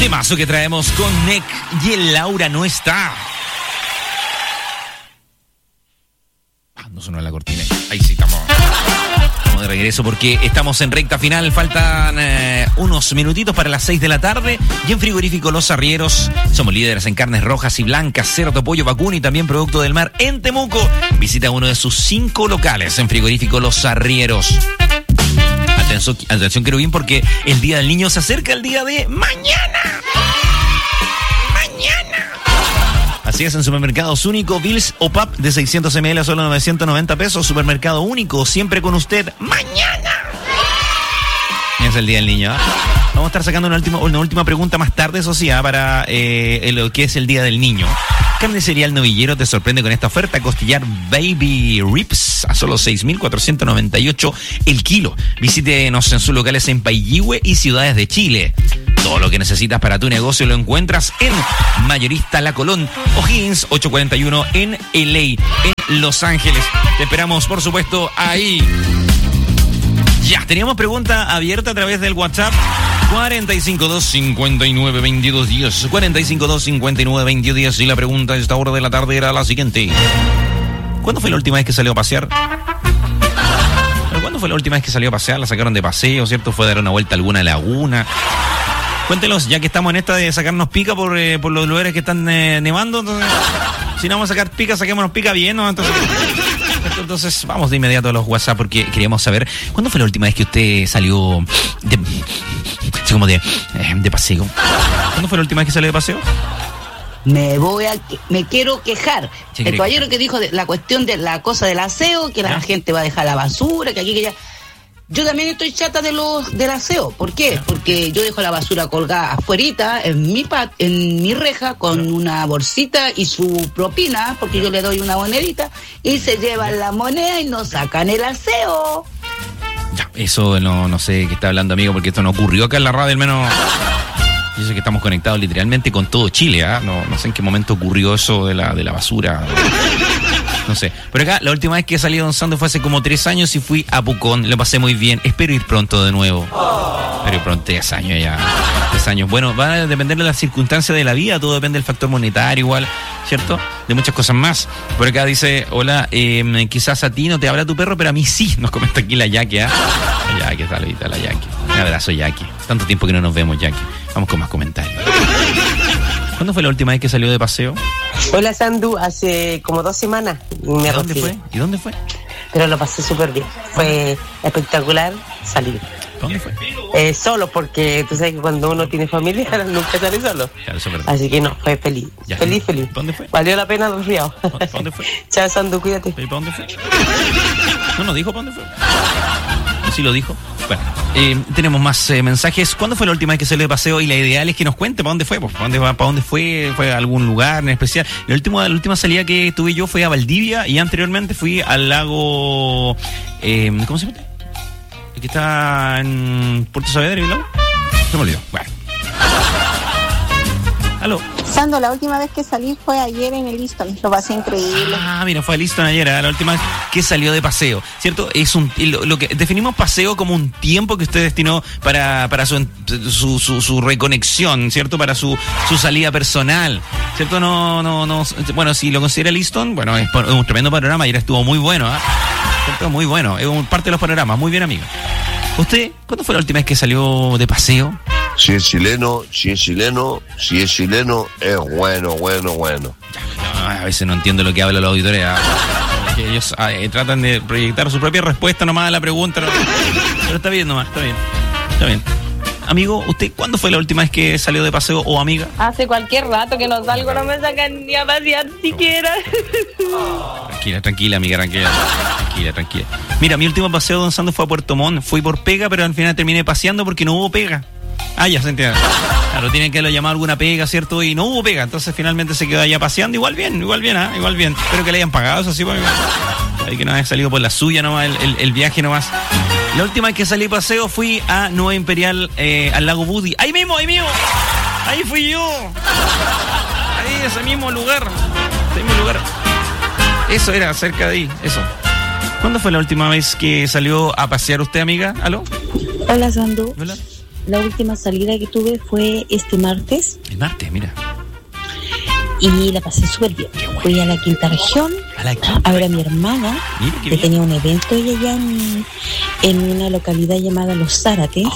Temazo que traemos con Nick y el Laura no está. No sonó la cortina. Ahí sí, estamos de regreso porque estamos en recta final. Faltan unos minutitos para las 6 de la tarde. Y en Frigorífico Los Arrieros somos líderes en carnes rojas y blancas, cerdo, pollo, vacuno y también producto del mar en Temuco. Visita uno de sus 5 locales en Frigorífico Los Arrieros. Atención, querubín, porque el Día del Niño se acerca el día de mañana. Así es, en Supermercados Único, Bills o PAP de 600 ml a solo 990 pesos. Supermercado Único, siempre con usted. Mañana es el Día del Niño, ¿eh? Vamos a estar sacando una última pregunta más tarde, eso sí, para lo que es el Día del Niño. Carnicería El Novillero te sorprende con esta oferta. Costillar Baby Ribs a solo 6.498 el kilo. Visítenos en sus locales en Paillihue y ciudades de Chile. Todo lo que necesitas para tu negocio lo encuentras en Mayorista La Colón, O'Higgins 841 en LA, en Los Ángeles. Te esperamos, por supuesto, ahí. Ya, teníamos pregunta abierta a través del WhatsApp 452-592210. 452-592210. Y la pregunta a esta hora de la tarde era la siguiente: ¿cuándo fue la última vez que salió a pasear? ¿Cuándo fue la última vez que salió a pasear? ¿La sacaron de paseo, cierto? ¿Fue a dar una vuelta a alguna laguna? Cuéntenos, ya que estamos en esta de sacarnos pica por los lugares que están nevando. Entonces, si no vamos a sacar pica, saquémonos pica bien, ¿no? Entonces vamos de inmediato a los WhatsApp porque queríamos saber ¿cuándo fue la última vez que usted salió de paseo? ¿Cuándo fue la última vez que salió de paseo? Me quiero quejar. Sí, el caballero que dijo de la cuestión de la cosa del aseo, que la gente va a dejar la basura, que aquí, que allá. Yo también estoy chata del aseo. ¿Por qué? Porque yo dejo la basura colgada afuerita en mi reja con una bolsita y su propina, porque yo le doy una monedita y se llevan la moneda y no sacan el aseo. Ya, eso no sé qué está hablando, amigo, porque esto no ocurrió acá en la radio, al menos. Yo sé que estamos conectados literalmente con todo Chile, ¿eh? No sé en qué momento ocurrió eso de la basura. No sé. Pero acá, la última vez que salí Don Sando fue hace como 3 años y fui a Pucón. Lo pasé muy bien. Espero ir pronto de nuevo. Pero pronto, 3 años ya. 3 años. Bueno, va a depender de las circunstancias de la vida. Todo depende del factor monetario igual, ¿cierto? De muchas cosas más. Por acá dice, hola, quizás a ti no te habla tu perro, pero a mí sí. Nos comenta aquí la Jackie, ¿eh? La Jackie, saludita la Jackie. Un abrazo, Jackie. Tanto tiempo que no nos vemos, Jackie. Vamos con más comentarios. ¿Cuándo fue la última vez que salió de paseo? Hola, Sandu, hace como 2 semanas. ¿Dónde fue? ¿Y dónde fue? Pero lo pasé súper bien. Fue espectacular salir. ¿Dónde fue? Solo, porque tú sabes que cuando uno tiene familia nunca sale solo. Claro, eso es verdad. Así que no, fue feliz. Ya. Feliz. ¿Dónde fue? Valió la pena los ríos. ¿Dónde fue? Chao, Sandu, cuídate. ¿Y para dónde fue? No dijo para dónde fue. ¿Sí lo dijo? Bueno, tenemos más mensajes. ¿Cuándo fue la última vez que salió de paseo? Y la ideal es que nos cuente para dónde fue. ¿Para dónde fue? ¿Fue a algún lugar en especial? La última salida que tuve yo fue a Valdivia y anteriormente fui al lago... ¿cómo se llama? El que está en Puerto Saavedra, ¿y el lago? Se me olvidó. Bueno. ¿Aló? Sando, la última vez que salí fue ayer en el Easton, lo pasé increíble. Mira, fue al Easton ayer, la última vez que salió de paseo, ¿cierto? Es lo que definimos paseo como un tiempo que usted destinó para su reconexión, ¿cierto? Para su salida personal, ¿cierto? Bueno, si lo considera el Easton, bueno, es un tremendo panorama, ayer estuvo muy bueno, ¿cierto? Muy bueno, es parte de los panoramas, muy bien, amigo. ¿Usted, cuándo fue la última vez que salió de paseo? Si es chileno, es bueno. A veces no entiendo lo que habla los auditores. Que ellos tratan de proyectar su propia respuesta nomás a la pregunta. Pero está bien nomás, está bien. Amigo, ¿usted cuándo fue la última vez que salió de paseo o amiga? Hace cualquier rato que no salgo, no me sacan ni a pasear siquiera. Tranquila, amiga, tranquila. Mira, mi último paseo, Don Sando, fue a Puerto Montt. Fui por pega, pero al final terminé paseando porque no hubo pega. Ya se entiende. Claro, tienen que llamar alguna pega, ¿cierto? Y no hubo pega, entonces finalmente se quedó allá paseando. Igual bien. Espero que le hayan pagado, eso sí, porque hay que no haya salido por la suya nomás, el viaje nomás. La última vez que salí paseo fui a Nueva Imperial, al lago Budi. Ahí mismo. Ahí fui yo. Ahí, ese mismo lugar. Eso era, cerca de ahí, eso. ¿Cuándo fue la última vez que salió a pasear usted, amiga? ¿Aló? Hola, Sandu. Hola. la última salida que tuve fue este martes. El martes, mira. Y la pasé súper bien. Bueno. Fui a la quinta región a ver a mi hermana, que tenía un evento ella allá en una localidad llamada Los Zárates.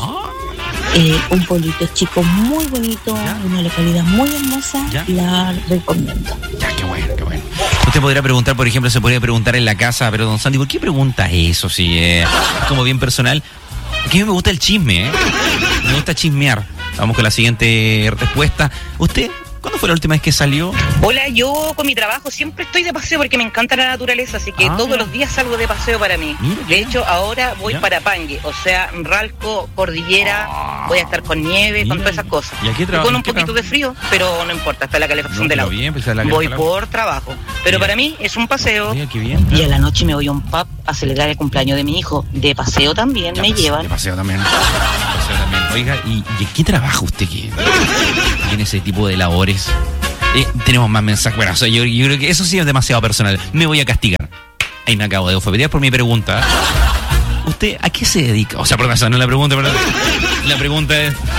Un pueblito chico muy bonito, una localidad muy hermosa. La recomiendo. Ya, qué bueno, qué bueno. Usted podría preguntar, por ejemplo, se podría preguntar en la casa, pero don Sandy, ¿por qué pregunta eso? Si es como bien personal. Porque a mí me gusta el chisme, me gusta chismear. Vamos con la siguiente respuesta. ¿Usted cuándo fue la última vez que salió? Hola, yo con mi trabajo siempre estoy de paseo porque me encanta la naturaleza, así que todos los días salgo de paseo para mí. De hecho, ahora voy para Pangue, o sea, Ralco, Cordillera, voy a estar con nieve, con todas esas cosas. ¿Y con un poquito de frío, pero no importa, está la calefacción del auto. Voy por trabajo, pero para mí es un paseo. Qué bien. Y a la noche me voy a un pub a celebrar el cumpleaños de mi hijo. De paseo también me llevan. De paseo también. Oiga, ¿y qué trabaja usted que tiene ese tipo de labores? Tenemos más mensajes. Bueno, o sea, yo creo que eso sí es demasiado personal. Me voy a castigar. Ahí me acabo de ofender por mi pregunta. ¿Usted a qué se dedica? O sea, perdón, esa no es la pregunta, perdón. La pregunta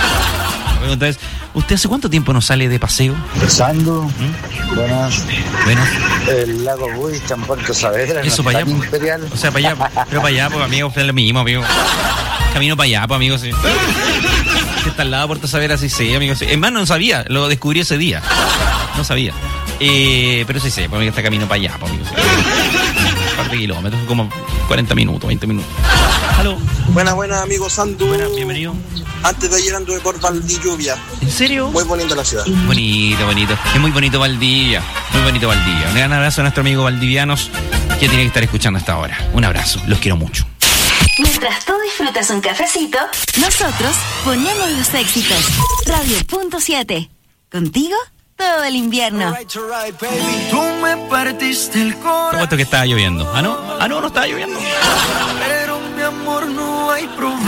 es, ¿usted hace cuánto tiempo no sale de paseo? Empezando. Buenas. El lago Buicha, en Puerto Saavedra. Eso para allá. Imperial. O sea, para allá. Pero para allá, pues, amigo, usted es lo mismo, amigo. Camino para allá, pues, amigo, sí. Que está al lado de Puerto Saavedra, sí, amigo. Sí. Es más, no sabía, lo descubrí ese día. No sabía. Pero sí, pues, amigo, está camino para allá, pues, amigo. Sí. Un par de kilómetros, como 40 minutos, 20 minutos. ¿Aló? Buenas, amigo Sandu. Buenas, bienvenido. Antes de ayer anduve por Valdivia. ¿En serio? Muy bonita la ciudad. Bonito. Es muy bonito Valdivia. Muy bonito Valdivia. Un gran abrazo a nuestros amigos valdivianos que tienen que estar escuchando hasta ahora. Un abrazo. Los quiero mucho. Mientras tú disfrutas un cafecito, nosotros ponemos los éxitos. Radio.7. Contigo todo el invierno. Tú me partiste el corazón. Supuesto que estaba lloviendo. ¿Ah, no? No estaba lloviendo. Pero mi amor, no hay problema.